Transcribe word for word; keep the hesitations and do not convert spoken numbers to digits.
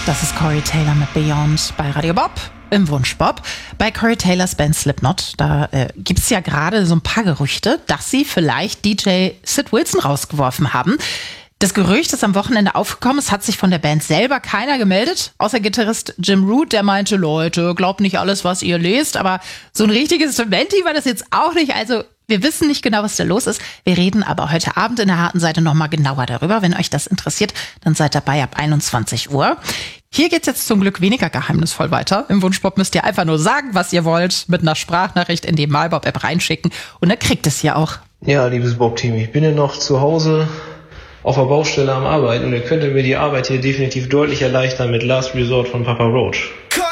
Das ist Corey Taylor mit Beyond bei Radio Bob im Wunsch Bob. Bei Corey Taylors Band Slipknot, da äh, gibt es ja gerade so ein paar Gerüchte, dass sie vielleicht D J Sid Wilson rausgeworfen haben. Das Gerücht ist am Wochenende aufgekommen. Es hat sich von der Band selber keiner gemeldet, außer Gitarrist Jim Root, der meinte, Leute, glaubt nicht alles, was ihr lest. Aber so ein richtiges Dementi war das jetzt auch nicht. Also wir wissen nicht genau, was da los ist. Wir reden aber heute Abend in der harten Seite nochmal genauer darüber. Wenn euch das interessiert, dann seid dabei ab einundzwanzig Uhr. Hier geht's jetzt zum Glück weniger geheimnisvoll weiter. Im Wunschbob müsst ihr einfach nur sagen, was ihr wollt, mit einer Sprachnachricht in die MyBob-App reinschicken. Und dann kriegt es hier auch. Ja, liebes Bob-Team, ich bin ja noch zu Hause auf der Baustelle am Arbeiten und ihr könntet mir die Arbeit hier definitiv deutlich erleichtern mit Last Resort von Papa Roach.